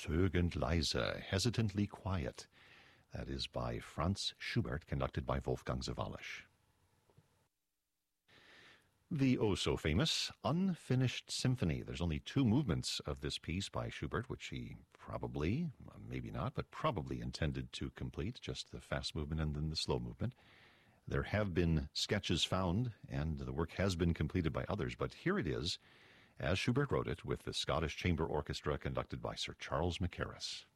Zögernd leise, hesitantly quiet. That is by Franz Schubert, conducted by Wolfgang Sawallisch. The oh-so-famous Unfinished Symphony. There's only 2 movements of this piece by Schubert, which he probably, maybe not, but probably intended to complete, just the fast movement and then the slow movement. There have been sketches found, and the work has been completed by others, but here it is, as Schubert wrote it, with the Scottish Chamber Orchestra conducted by Sir Charles Mackerras.